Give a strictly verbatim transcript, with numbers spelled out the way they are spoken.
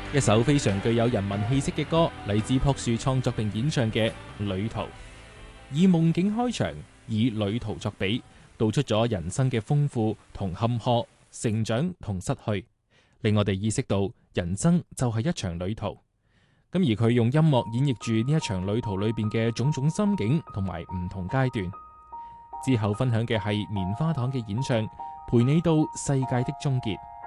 一首非常具有人民氣息嘅歌，嚟自朴樹創作並演唱嘅《旅途》，以夢境開場，以旅途作比，道出咗人生嘅豐富同坎坷、成長同失去，令我哋意識到人生就係一場旅途。咁而佢用音樂演繹住呢一場旅途裏邊嘅種種心境同埋唔同階段。之後分享嘅係棉花糖嘅演唱《陪你到世界的終結》。